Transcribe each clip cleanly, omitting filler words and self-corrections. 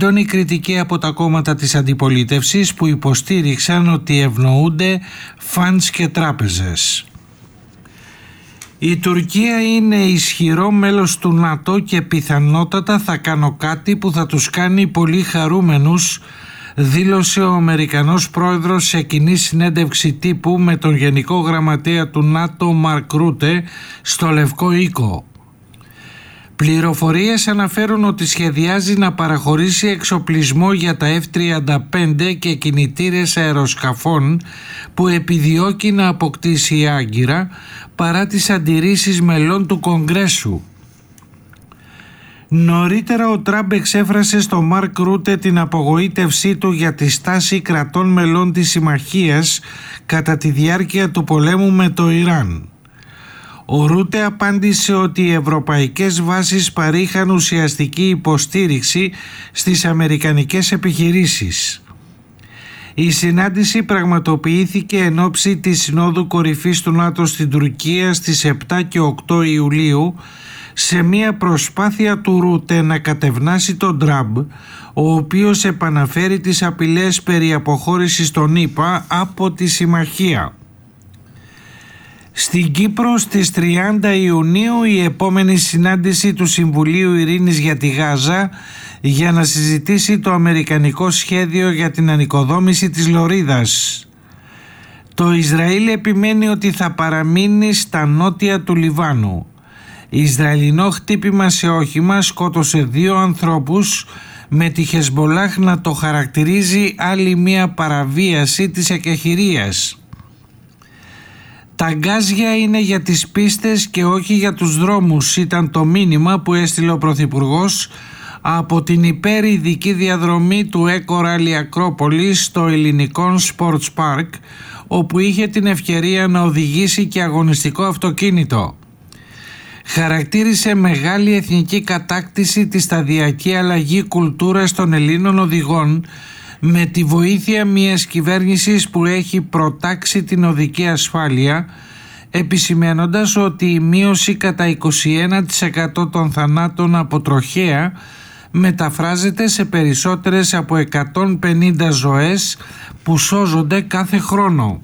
Έντονη κριτική από τα κόμματα της αντιπολίτευσης που υποστήριξαν ότι ευνοούνται φαντς και τράπεζες. Η Τουρκία είναι ισχυρό μέλος του ΝΑΤΟ και πιθανότατα θα κάνω κάτι που θα τους κάνει πολύ χαρούμενους, δήλωσε ο Αμερικανός πρόεδρος σε κοινή συνέντευξη τύπου με τον Γενικό Γραμματέα του ΝΑΤΟ Μαρκ Ρούτε στο Λευκό Οίκο. Πληροφορίες αναφέρουν ότι σχεδιάζει να παραχωρήσει εξοπλισμό για τα F-35 και κινητήρες αεροσκαφών που επιδιώκει να αποκτήσει η Άγκυρα παρά τις αντιρρήσεις μελών του Κογκρέσου. Νωρίτερα ο Τραμπ εξέφρασε στο Μαρκ Ρούτε την απογοήτευσή του για τη στάση κρατών μελών της συμμαχίας κατά τη διάρκεια του πολέμου με το Ιράν. Ο Ρούτε απάντησε ότι οι ευρωπαϊκές βάσεις παρήχαν ουσιαστική υποστήριξη στις αμερικανικές επιχειρήσεις. Η συνάντηση πραγματοποιήθηκε εν ώψη της Συνόδου Κορυφής του ΝΑΤΟ στην Τουρκία στις 7 και 8 Ιουλίου σε μια προσπάθεια του Ρούτε να κατευνάσει τον Τραμπ, ο οποίος επαναφέρει τις απειλές περί αποχώρησης των ΗΠΑ από τη συμμαχία. Στην Κύπρο στις 30 Ιουνίου η επόμενη συνάντηση του Συμβουλίου Ειρήνης για τη Γάζα για να συζητήσει το αμερικανικό σχέδιο για την ανοικοδόμηση της Λωρίδας. Το Ισραήλ επιμένει ότι θα παραμείνει στα νότια του Λιβάνου. Ισραηλινό χτύπημα σε όχημα σκότωσε 2 ανθρώπους, με τη Χεσμπολάχ να το χαρακτηρίζει άλλη μία παραβίαση της εκεχηρίας. Τα γκάζια είναι για τις πίστες και όχι για τους δρόμους, ήταν το μήνυμα που έστειλε ο Πρωθυπουργός από την υπερειδική διαδρομή του Eco Rally Ακρόπολης στο Ελληνικό Sports Park, όπου είχε την ευκαιρία να οδηγήσει και αγωνιστικό αυτοκίνητο. Χαρακτήρισε μεγάλη εθνική κατάκτηση τη σταδιακή αλλαγή κουλτούρας των Ελλήνων οδηγών με τη βοήθεια μιας κυβέρνησης που έχει προτάξει την οδική ασφάλεια, επισημένοντας ότι η μείωση κατά 21% των θανάτων από τροχαία μεταφράζεται σε περισσότερες από 150 ζωές που σώζονται κάθε χρόνο.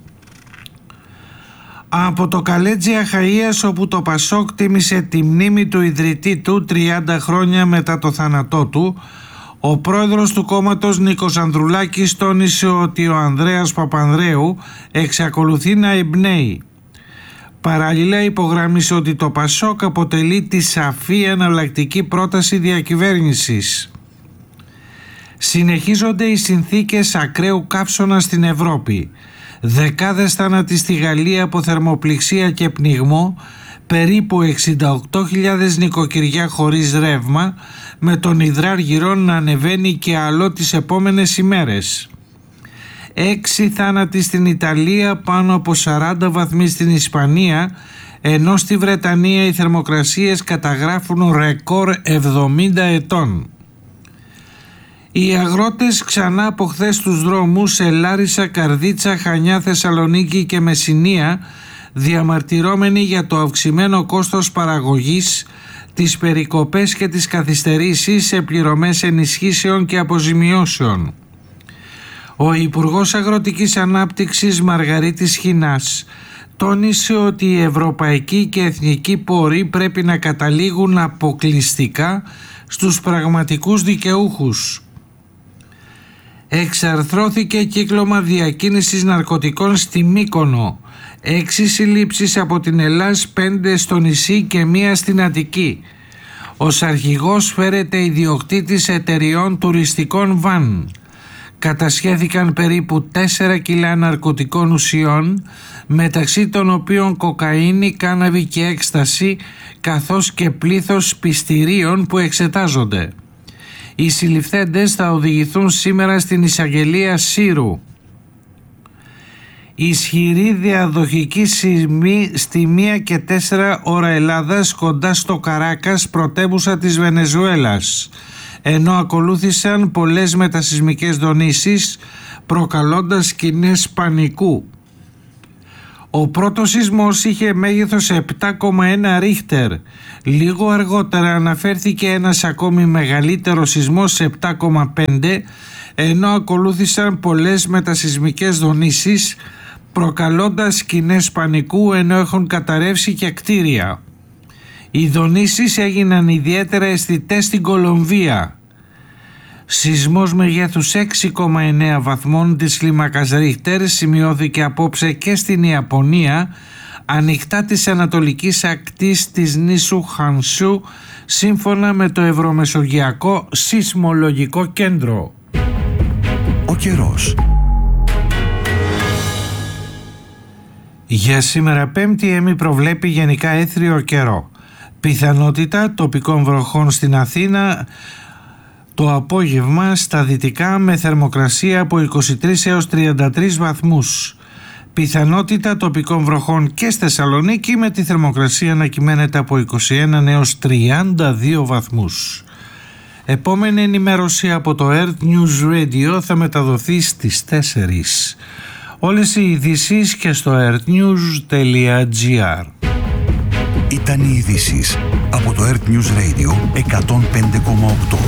Από το Καλέτζι Αχαΐας, όπου το Πασόκ τίμησε τη μνήμη του ιδρυτή του 30 χρόνια μετά το θάνατό του, ο πρόεδρος του κόμματος Νίκος Ανδρουλάκης τόνισε ότι ο Ανδρέας Παπανδρέου εξακολουθεί να εμπνέει. Παράλληλα υπογράμμισε ότι το Πασόκ αποτελεί τη σαφή εναλλακτική πρόταση διακυβέρνησης. Συνεχίζονται οι συνθήκες ακραίου καύσωνα στην Ευρώπη. Δεκάδες θάνατοι στη Γαλλία από θερμοπληξία και πνιγμό, περίπου 68.000 νοικοκυριά χωρίς ρεύμα, με τον υδράργυρο να ανεβαίνει και άλλο τις επόμενες ημέρες. 6 θάνατοι στην Ιταλία, πάνω από 40 βαθμοί στην Ισπανία, ενώ στη Βρετανία οι θερμοκρασίες καταγράφουν ρεκόρ 70 ετών. Οι αγρότες ξανά από χθες στους δρόμους σε Λάρισα, Καρδίτσα, Χανιά, Θεσσαλονίκη και Μεσσηνία, διαμαρτυρώμενοι για το αυξημένο κόστος παραγωγής, τις περικοπές και τις καθυστερήσεις σε πληρωμές ενισχύσεων και αποζημιώσεων. Ο Υπουργός Αγροτικής Ανάπτυξης Μαργαρίτης Χινάς τόνισε ότι οι ευρωπαϊκοί και εθνικοί πόροι πρέπει να καταλήγουν αποκλειστικά στους πραγματικούς δικαιούχους. Εξαρθρώθηκε κύκλωμα διακίνησης ναρκωτικών στη Μύκονο. 6 συλλήψεις από την Ελλάς, 5 στο νησί και 1 στην Αττική. Ως αρχηγός φέρεται ιδιοκτήτης εταιριών τουριστικών βαν. Κατασχέθηκαν περίπου 4 κιλά ναρκωτικών ουσιών, μεταξύ των οποίων κοκαίνη, κάναβη και έκσταση, καθώς και πλήθος πιστηρίων που εξετάζονται. Οι συλληφθέντες θα οδηγηθούν σήμερα στην εισαγγελία Σύρου. Ισχυρή διαδοχική σεισμή στη 1 και 4 ώρα Ελλάδας κοντά στο Καράκας, πρωτεύουσα της Βενεζουέλας, ενώ ακολούθησαν πολλές μετασεισμικές δονήσεις προκαλώντας σκηνές πανικού. Ο πρώτος σεισμός είχε μέγεθος 7,1 ρίχτερ. Λίγο αργότερα αναφέρθηκε ένας ακόμη μεγαλύτερος σεισμός σε 7,5, ενώ ακολούθησαν πολλές μετασεισμικές δονήσεις, προκαλώντας σκηνές πανικού ενώ έχουν καταρρεύσει και κτίρια. Οι δονήσεις έγιναν ιδιαίτερα αισθητές στην Κολομβία. Σεισμός μεγέθους 6,9 βαθμών της κλίμακας Ρίχτερ σημειώθηκε απόψε και στην Ιαπωνία, ανοιχτά της ανατολικής ακτής της νήσου Χανσού, σύμφωνα με το Ευρωμεσογειακό Σεισμολογικό Κέντρο. Ο καιρός. Για σήμερα Πέμπτη η ΕΜΗ προβλέπει γενικά έθριο καιρό. Πιθανότητα τοπικών βροχών στην Αθήνα το απόγευμα στα δυτικά με θερμοκρασία από 23 έως 33 βαθμούς. Πιθανότητα τοπικών βροχών και στη Θεσσαλονίκη με τη θερμοκρασία να κυμαίνεται από 21 έως 32 βαθμούς. Επόμενη ενημέρωση από το Earth News Radio θα μεταδοθεί στις 4. Όλες οι ειδήσεις και στο earthnews.gr. Ήταν οι ειδήσεις από το Earth News Radio 105,8.